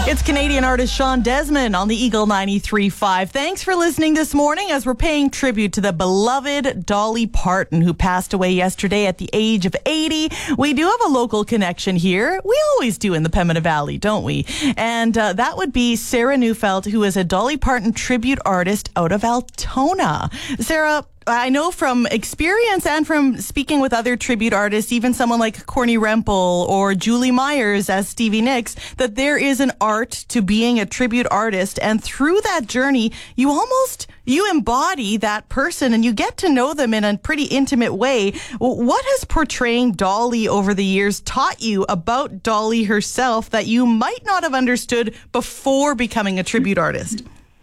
It's Canadian artist Sean Desmond on the Eagle 93.5. Thanks for listening this morning as we're paying tribute to the beloved Dolly Parton, who passed away yesterday at the age of 80. We do have a local connection here. We always do in the Pembina Valley, don't we? And that would be Sarah Neufeld, who is a Dolly Parton tribute artist out of Altona. Sarah, I know from experience and from speaking with other tribute artists, even someone like Corny Rempel or Julie Myers as Stevie Nicks, that there is an art to being a tribute artist. And through that journey, you embody that person and you get to know them in a pretty intimate way. What has portraying Dolly over the years taught you about Dolly herself that you might not have understood before becoming a tribute artist?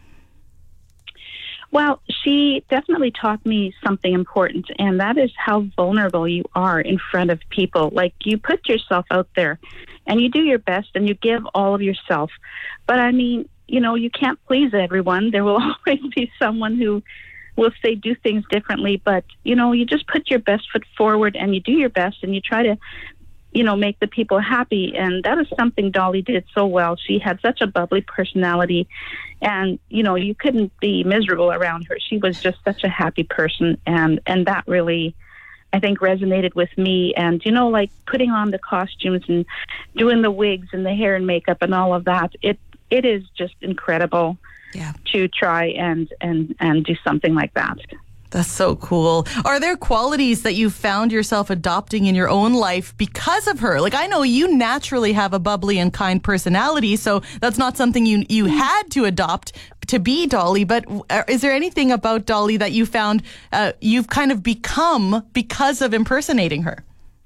Well, she definitely taught me something important, and that is how vulnerable you are in front of people. Like, you put yourself out there, and you do your best, and you give all of yourself. But, I mean, you can't please everyone. There will always be someone who will say do things differently, but, you just put your best foot forward, and you do your best, and you try to make the people happy. And that is something Dolly did so well. She had such a bubbly personality, and, you couldn't be miserable around her. She was just such a happy person. And that really, I think, resonated with me. And, like putting on the costumes and doing the wigs and the hair and makeup and all of that, it is just incredible to try and do something like that. That's so cool. Are there qualities that you found yourself adopting in your own life because of her? Like, I know you naturally have a bubbly and kind personality, so that's not something you had to adopt to be Dolly, but is there anything about Dolly that you found you've kind of become because of impersonating her?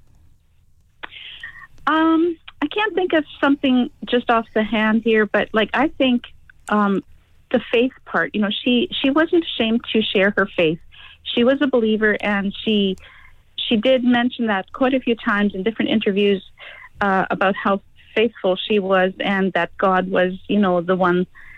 I can't think of something just off the hand here, but I think the faith part, she wasn't ashamed to share her faith. She was a believer, and she did mention that quite a few times in different interviews about how faithful she was, and that God was, the one